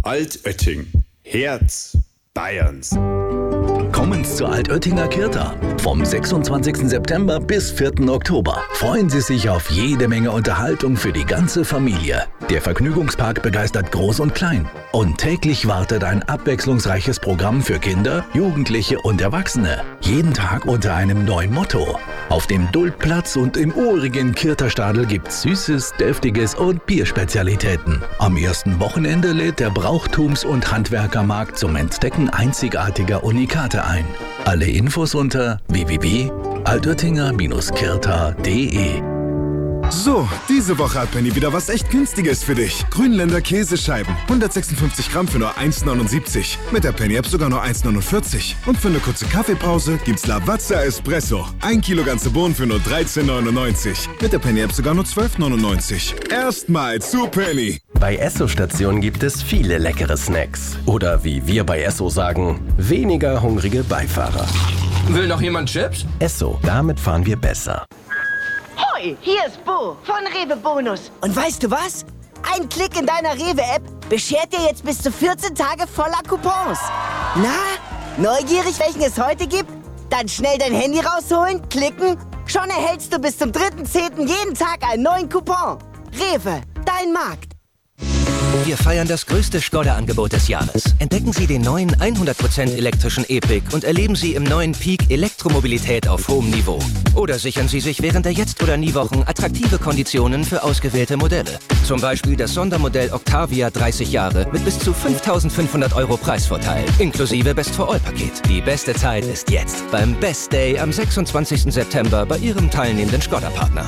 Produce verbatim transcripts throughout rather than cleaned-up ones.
Altötting, Herz Bayerns. Kommen Sie zur Altöttinger Kirta. Vom sechsundzwanzigsten September bis vierten Oktober. Freuen Sie sich auf jede Menge Unterhaltung für die ganze Familie. Der Vergnügungspark begeistert Groß und Klein. Und täglich wartet ein abwechslungsreiches Programm für Kinder, Jugendliche und Erwachsene. Jeden Tag unter einem neuen Motto. Auf dem Duldplatz und im urigen Kirterstadel gibt's Süßes, Deftiges und Bierspezialitäten. Am ersten Wochenende lädt der Brauchtums- und Handwerkermarkt zum Entdecken einzigartiger Unikate ein. Alle Infos unter w w w punkt altöttinger kirta punkt d e. So, diese Woche hat Penny wieder was echt Günstiges für dich. Grünländer Käsescheiben, hundertsechsundfünfzig Gramm für nur eins neunundsiebzig. Mit der Penny-App sogar nur eins neunundvierzig. Und für eine kurze Kaffeepause gibt's Lavazza Espresso. Ein Kilo ganze Bohnen für nur dreizehn neunundneunzig. Mit der Penny-App sogar nur zwölf neunundneunzig. Erstmal zu Penny. Bei Esso-Stationen gibt es viele leckere Snacks. Oder wie wir bei Esso sagen, weniger hungrige Beifahrer. Will noch jemand Chips? Esso, damit fahren wir besser. Hoi, hier ist Bo von Rewe Bonus. Und weißt du was? Ein Klick in deiner Rewe-App beschert dir jetzt bis zu vierzehn Tage voller Coupons. Na, neugierig, welchen es heute gibt? Dann schnell dein Handy rausholen, klicken. Schon erhältst du bis zum dritten zehnten jeden Tag einen neuen Coupon. Rewe, dein Markt. Wir feiern das größte Skoda-Angebot des Jahres. Entdecken Sie den neuen hundert Prozent elektrischen E-Pick und erleben Sie im neuen Peak Elektromobilität auf hohem Niveau. Oder sichern Sie sich während der Jetzt- oder Nie-Wochen attraktive Konditionen für ausgewählte Modelle. Zum Beispiel das Sondermodell Octavia dreißig Jahre mit bis zu fünftausendfünfhundert Euro Preisvorteil, inklusive Best-for-All-Paket. Die beste Zeit ist jetzt beim Best Day am sechsundzwanzigsten September bei Ihrem teilnehmenden Skoda-Partner.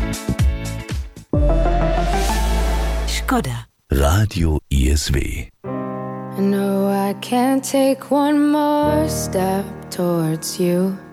Skoda. Radio I S W. No, I can't take one more step towards you.